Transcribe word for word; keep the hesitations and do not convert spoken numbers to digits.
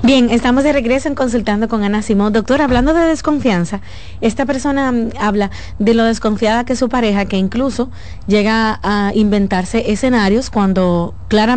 Bien, estamos de regreso en Consultando con Ana Simón. Doctor, hablando de desconfianza, esta persona mm, habla de lo desconfiada que es su pareja, que incluso llega a inventarse escenarios cuando claramente